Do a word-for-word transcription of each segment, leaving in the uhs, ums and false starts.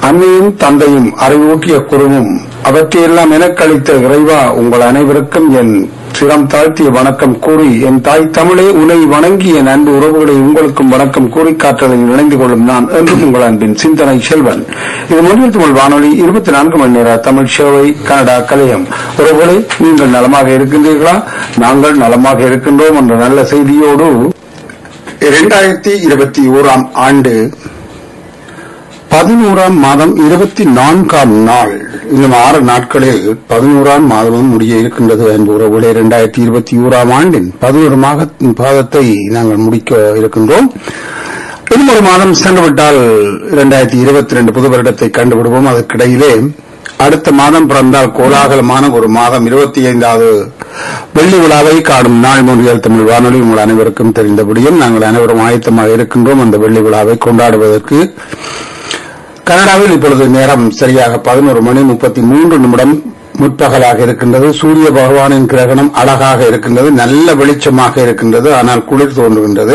அன்னையும் தந்தையும் அறிவூட்டிய குருவும் அவற்றையெல்லாம் எனக்களித்த இறைவா உங்கள் அனைவருக்கும் என் சிரம் தாழ்த்திய வணக்கம் கூறி, என் தாய் தமிழே உன்னை வணங்கி என் அன்பு உறவுகளை உங்களுக்கும் வணக்கம் கூறி காற்றலில் இணைந்து கொள்ளும் நான் என்றும் உங்கள் அன்பின் சிந்தனை செல்வன். இது மொழியில் தமிழ் வானொலி இருபத்தி நான்கு மணி நேர தமிழ் சேவை கனடா கலையம். உறவுகளை நீங்கள் நலமாக இருக்கின்றீர்களா? நாங்கள் நலமாக இருக்கின்றோம் என்ற நல்ல செய்தியோடு இரண்டாயிரத்தி இருபத்தி ஓராம் ஆண்டு பதினோராம் மாதம் இருபத்தி நான்காம் நாள், இன்னும் ஆறு நாட்களில் பதினோராம் மாதமும் முடிய இருக்கின்றது என்பது உறவுகளே. இரண்டாயிரத்தி இருபத்தி ஓராம் ஆண்டின் பதினோரு மாதத்தை நாங்கள் முடிக்க இருக்கின்றோம். இன்னும் ஒரு மாதம் சென்றுவிட்டால் இரண்டாயிரத்தி இருபத்தி ரெண்டு புது வருடத்தை கண்டுவிடுவோம். அதற்கிடையிலே அடுத்த மாதம் பிறந்தால் கோலாகலமான ஒரு மாதம் இருபத்தி ஐந்தாவது வெள்ளி விழாவை காணும் நாள். மொழியால் தமிழ் வானொலி உங்கள் அனைவருக்கும் தெரிந்தபடியும் நாங்கள் அனைவரும் ஆயத்தமாக இருக்கின்றோம் அந்த வெள்ளி விழாவை கொண்டாடுவதற்கு. கனடாவில் இப்பொழுது நேரம் சரியாக பதினோரு மணி முப்பத்தி மூன்று நிமிடம் முற்பகலாக இருக்கின்றது. சூரிய பகவானின் கிரகணம் அழகாக இருக்கின்றது, நல்ல வெளிச்சமாக இருக்கின்றது, ஆனால் குளிர் தோன்றுகின்றது.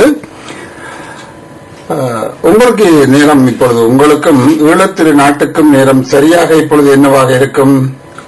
உங்களுக்கு நேரம் இப்பொழுது உங்களுக்கும் ஈழத்திரு நாட்டுக்கும் நேரம் சரியாக இப்பொழுது என்னவாக இருக்கும்?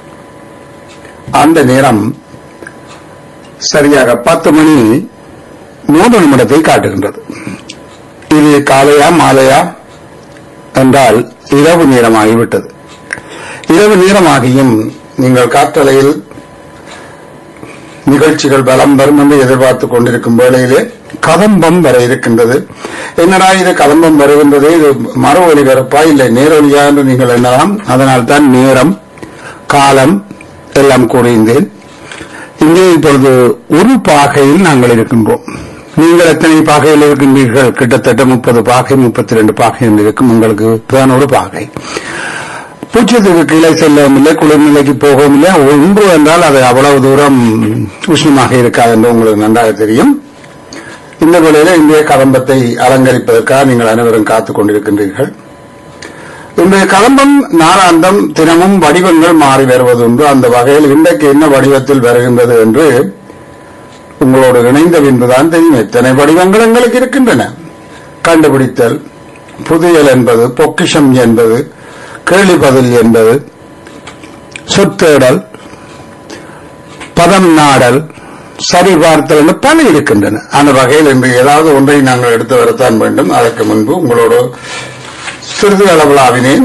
அந்த நேரம் சரியாக பத்து மணி மூன்று நிமிடத்தை காட்டுகின்றது. இது காலையா மாலையா என்றால் இரவு நேரமாகிவிட்டது. இரவு நேரமாகியும் நீங்கள் காற்றலையில் நிகழ்ச்சிகள் பலம் வரும் என்று எதிர்பார்த்துக் கொண்டிருக்கும் வேளையிலே கதம்பம் வர இருக்கின்றது. என்னடா இது கதம்பம் வருகின்றது, இது மறு ஒலிபரப்பா இல்லை நேரொலியா என்று நீங்கள் எண்ணலாம். அதனால் தான் நேரம் காலம் எல்லாம் கூறியிருந்தேன். இங்கே இப்பொழுது ஒரு பாகையில் நாங்கள் இருக்கின்றோம். நீங்கள் எத்தனை பாகையில் இருக்கின்றீர்கள்? கிட்டத்தட்ட முப்பது பாகை முப்பத்தி இரண்டு பாகை என்று இருக்கும். உங்களுக்கு பதினோரு பாகை. பூச்சியத்துக்கு கீழே செல்லவும் இல்லை, குளிர்நிலைக்கு போகவும் இல்லை. ஒன்று என்றால் அது அவ்வளவு தூரம் உஷ்ணமாக இருக்காது என்று உங்களுக்கு நன்றாக தெரியும். இந்த வேளையில இந்திய கதம்பத்தை அலங்கரிப்பதற்காக நீங்கள் அனைவரும் காத்துக் கொண்டிருக்கின்றீர்கள். இன்றைய கதம்பம் நாளாந்தம் தினமும் வடிவங்கள் மாறி வருவதுண்டு. அந்த வகையில் இன்றைக்கு என்ன வடிவத்தில் வருகின்றது என்று உங்களோடு இணைந்த பின்புதான் தெரியும். எத்தனை வடிவங்கள் எங்களுக்கு இருக்கின்றன. கண்டுபிடித்தல், புதியல் என்பது, பொக்கிஷம் என்பது, கேள்வி பதில் என்பது, சொத்தேடல், பதம் நாடல், சரிபார்த்தல் என்று பல இருக்கின்றன. அந்த வகையில் இன்று ஏதாவது ஒன்றை நாங்கள் எடுத்து வரத்தான் வேண்டும். அதற்கு முன்பு உங்களோடு சிறிது அளவிலாவினேன்.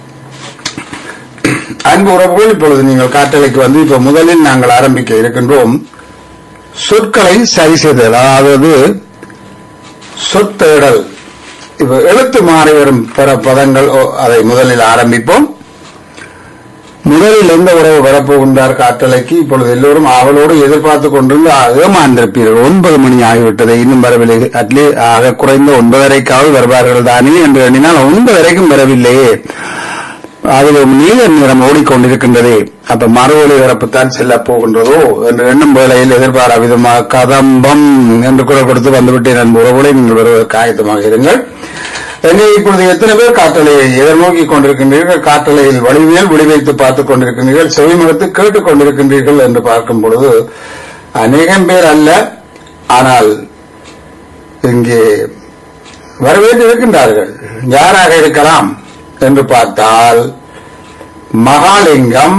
அன்பு உறவுகள், இப்பொழுது நீங்கள் காற்றலைக்கு வந்து இப்ப முதலில் நாங்கள் ஆரம்பிக்க இருக்கின்றோம் சொற்களை சரி செய்தல், அதாவது சொத்தேடல். இப்ப எழுத்து மாறி வரும் பிற பதங்கள், அதை முதலில் ஆரம்பிப்போம். முதலில் எந்த உறவு வரப்போகின்றார் காற்றலைக்கு? இப்பொழுது எல்லோரும் அவளோடு எதிர்பார்த்துக் கொண்டிருந்து ஏமாந்திருப்பீர்கள். ஒன்பது மணி ஆகிவிட்டது, இன்னும் வரவில்லை. அட்லீ ஆக குறைந்த ஒன்பதரைக்காவது வருவார்கள் தானே என்று எண்ணினால் ஒன்பதரைக்கும் வரவில்லையே. அதில் நீல நிறம் ஓடிக்கொண்டிருக்கின்றதே, அப்ப மறு ஒளிபரப்புத்தான் செல்ல போகின்றதோ என்று எண்ணும் வேளையில் எதிர்பாரா விதமாக கதம்பம் என்று குரல் கொடுத்து வந்துவிட்டேன். என் உறவுகளை நீங்கள் வருவதற்கு ஆயத்தமாக இருங்கள். எனவே இப்பொழுது எத்தனை பேர் காற்றலையை எதிர்நோக்கி கொண்டிருக்கின்றீர்கள்? காற்றலையில் வடிவியல் விழிவைத்து பார்த்துக் கொண்டிருக்கின்றீர்கள், செவிமுகத்து கேட்டுக் கொண்டிருக்கின்றீர்கள் என்று பார்க்கும் பொழுது அநேகம் பேர் அல்ல, ஆனால் இங்கே வரவேற்று இருக்கின்றார்கள். யாராக இருக்கலாம் என்று பார்த்தால் மகாலிங்கம்,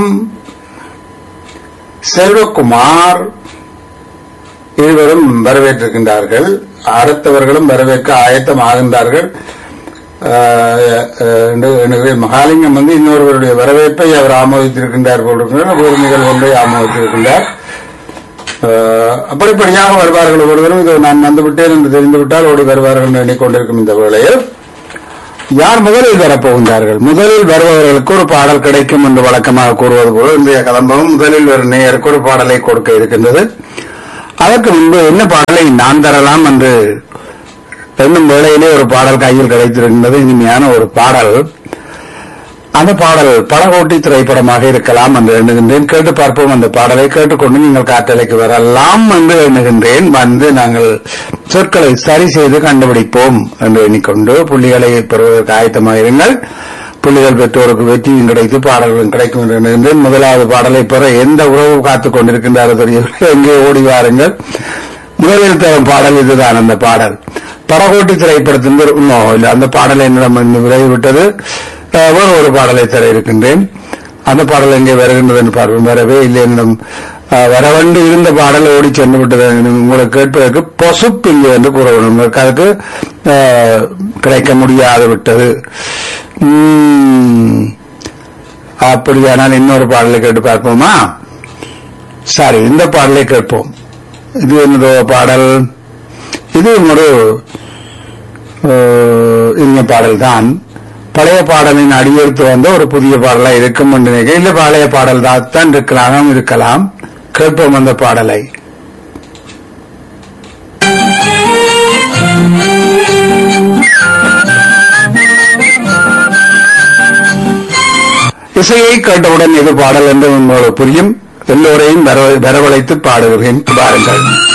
செல்வகுமார் இருவரும் வரவேற்றிருக்கின்றார்கள். அடுத்தவர்களும் வரவேற்க ஆயத்தம் ஆகின்றார்கள். மகாலிங்கம் வந்து இன்னொருவருடைய வரவேற்பை அவர் ஆமோதித்திருக்கின்றார் போட்டிருக்கிறார். ஒரு நிகழ்வு ஒன்றை ஆமோதித்திருக்கின்றார். அப்படிப்படியாக வருவார்கள். ஒருவரும் இது நான் வந்துவிட்டேன் என்று தெரிந்துவிட்டால் ஓடி வருவார்கள் என்று எண்ணிக்கொண்டிருக்கும் இந்த வேளையில் யார் முதலில் வரப்போகின்றார்கள்? முதலில் வருபவர்களுக்கு ஒரு பாடல் கிடைக்கும் என்று வழக்கமாக கூறுவது போல இன்றைய கதம்பம் முதலில் வரும் நேயருக்கு ஒரு பாடலை கொடுக்க இருக்கின்றது. அதற்கு முன்பு என்ன பாடலை நான் தரலாம் என்று எண்ணும் வேளையிலே ஒரு பாடல் கையில் கிடைத்திருக்கின்றது. இனிமையான ஒரு பாடல். அந்த பாடல் படகோட்டி திரைப்படமாக இருக்கலாம் என்று எண்ணுகின்றேன். கேட்டு பார்ப்போம். அந்த பாடலை கேட்டுக்கொண்டு நீங்கள் காற்றலைக்கு வரலாம் என்று எண்ணுகின்றேன். வந்து நாங்கள் சொற்களை சரி செய்து கண்டுபிடிப்போம் என்று எண்ணிக்கொண்டு புள்ளிகளை பெறுவதற்கு ஆயத்தமாக இருங்கள். புள்ளிகள் பெற்றோருக்கு வெற்றியும் கிடைத்து பாடல்களும் கிடைக்கும் என்று எண்ணுகின்றேன். முதலாவது பாடலை பெற எந்த உறவு காத்துக் கொண்டிருக்கின்றாரோ தெரியவில்லை. எங்கே ஓடி வாருங்கள். முதலில் தரும் பாடல் இதுதான். அந்த பாடல் படகோட்டி திரைப்படத்தின் அந்த பாடலை என்னிடம் விலகிவிட்டது. அஹ், வேறு ஒரு பாடலை தர இருக்கின்றேன். அந்த பாடல் எங்கே வருகின்றது என்று பார்ப்போம். வரவே இல்லை என்னும் அஹ், வரவண்டு இருந்த பாடல் ஓடி சென்று விட்டது. உங்களுக்கு கேட்பதற்கு பொசுப்பில்லை என்று கூற வேண்டும். உங்களுக்கு அதுக்கு அஹ், கிடைக்க முடியாது விட்டது. உம், அப்படியானால் இன்னொரு பாடலை கேட்டு பார்ப்போமா? சரி, இந்த பாடலை கேட்போம். இது என்னதோ பாடல், இது ஒரு இனிய பாடல் தான். பழைய பாடலின் அடியெடுத்து வந்த ஒரு புதிய பாடலா இருக்கும் என்று நினைக்கிறேன். இல்ல, பழைய பாடல் தான் இருக்கலாம் இருக்கலாம் கேட்போம் அந்த பாடலை. இசையை கேட்டவுடன் இது பாடல் என்று உங்களுக்கு புரியும். எல்லோரையும் வரவழைத்து பாடுகிறேன். பாருங்கள்.